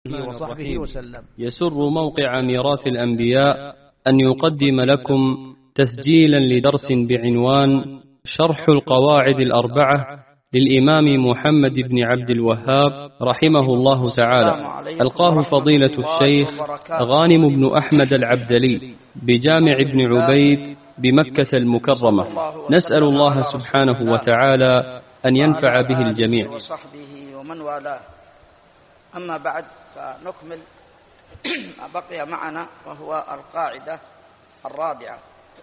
وصحبه وسلم. يسر موقع ميراث الأنبياء أن يقدم لكم تسجيلا لدرس بعنوان شرح القواعد الأربعة للإمام محمد بن عبد الوهاب رحمه الله تعالى، ألقاه فضيلة الشيخ غانم بن أحمد العبدلي بجامع ابن عبيد بمكة المكرمة. نسأل الله سبحانه وتعالى أن ينفع به الجميع. وصحبه ومن والاه. أما بعد، فنكمل ما بقي معنا، وهو القاعدة الرابعة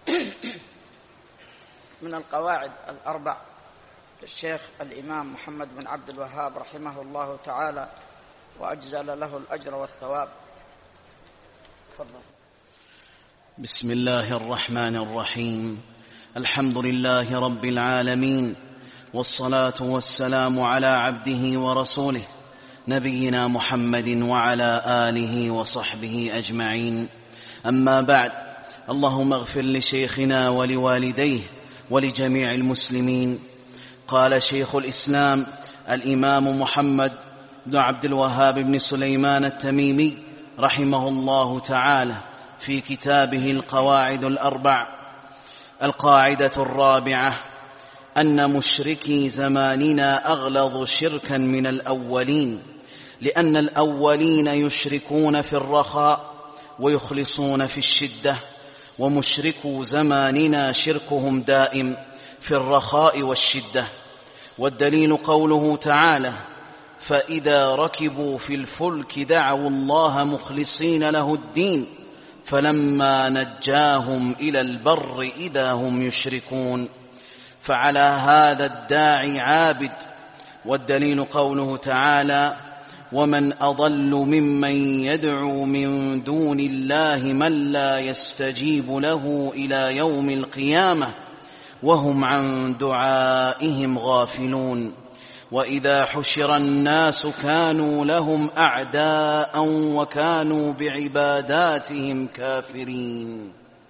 من القواعد الأربع للشيخ الإمام محمد بن عبد الوهاب رحمه الله تعالى وأجزل له الأجر والثواب. تفضل. بسم الله الرحمن الرحيم. الحمد لله رب العالمين، والصلاة والسلام على عبده ورسوله نبينا محمد وعلى آله وصحبه أجمعين. أما بعد، اللهم اغفر لشيخنا ولوالديه ولجميع المسلمين. قال شيخ الإسلام الإمام محمد بن عبد الوهاب بن سليمان التميمي رحمه الله تعالى في كتابه القواعد الأربع: القاعدة الرابعة أن مشركي زماننا أغلظ شركا من الأولين، لأن الأولين يشركون في الرخاء ويخلصون في الشدة، ومشركو زماننا شركهم دائم في الرخاء والشدة. والدليل قوله تعالى: فإذا ركبوا في الفلك دعوا الله مخلصين له الدين فلما نجاهم إلى البر إذا هم يشركون. فعلى هذا الداعي عابد. والدليل قوله تعالى: ومن أضل ممن يدعو من دون الله من لا يستجيب له إلى يوم القيامة وهم عن دعائهم غافلون. وإذا حشر الناس كانوا لهم أعداء وكانوا بعباداتهم كافرين.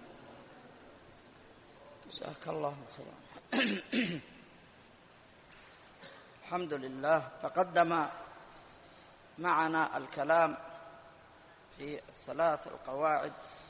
جزاك الله خيرا. الحمد لله. تقدم معنا الكلام في الثلاث القواعد،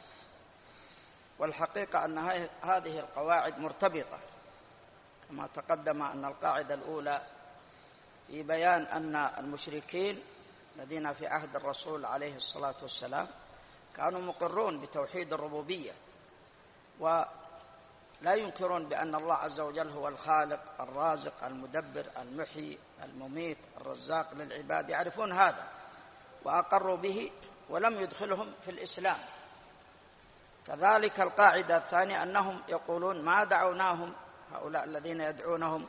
والحقيقة أن هذه القواعد مرتبطة، كما تقدم أن القاعدة الأولى في بيان أن المشركين الذين في عهد الرسول عليه الصلاة والسلام كانوا مقرون بتوحيد الربوبية، ولا ينكرون بأن الله عز وجل هو الخالق الرازق المدبر المحيي المميت الرزاق للعباد، يعرفون هذا وأقروا به ولم يدخلهم في الإسلام. كذلك القاعدة الثانية أنهم يقولون ما دعوناهم، هؤلاء الذين يدعونهم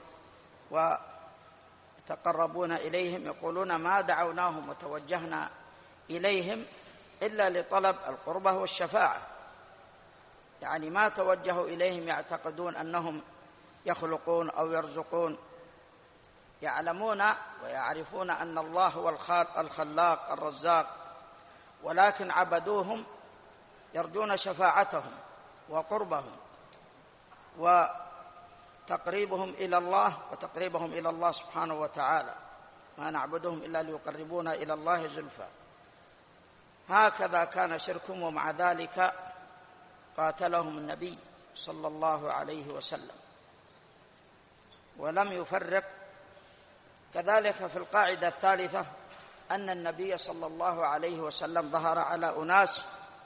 ويتقربون إليهم يقولون ما دعوناهم وتوجهنا إليهم إلا لطلب القربة والشفاعة، يعني ما توجهوا إليهم يعتقدون أنهم يخلقون أو يرزقون، يعلمون ويعرفون أن الله هو الخلاق الرزاق، ولكن عبدوهم يرجون شفاعتهم وقربهم وتقريبهم إلى الله وتقريبهم إلى الله سبحانه وتعالى، ما نعبدهم إلا ليقربونا إلى الله زلفى. هكذا كان شركهم، ومع ذلك قاتلهم النبي صلى الله عليه وسلم ولم يفرق. كذلك في القاعدة الثالثة أن النبي صلى الله عليه وسلم ظهر على أناس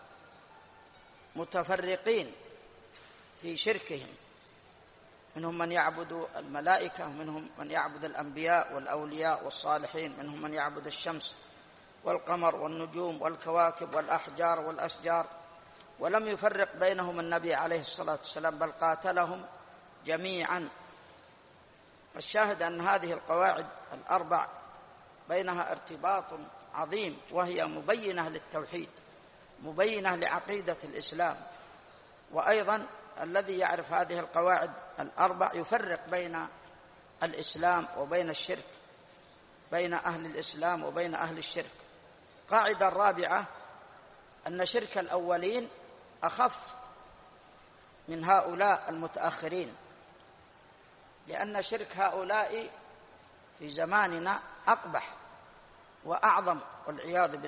متفرقين في شركهم، منهم من يعبد الملائكة، منهم من يعبد الأنبياء والأولياء والصالحين، منهم من يعبد الشمس والقمر والنجوم والكواكب والأحجار والأشجار، ولم يفرق بينهم النبي عليه الصلاة والسلام بل قاتلهم جميعا. الشاهد أن هذه القواعد الأربع بينها ارتباط عظيم، وهي مبينة للتوحيد، مبينة لعقيدة الإسلام. وأيضا الذي يعرف هذه القواعد الأربع يفرق بين الإسلام وبين الشرك، بين أهل الإسلام وبين أهل الشرك. قاعدة الرابعة أن شرك الأولين أخف من هؤلاء المتأخرين، لأن شرك هؤلاء في زماننا أقبح وأعظم والعياذ بالله.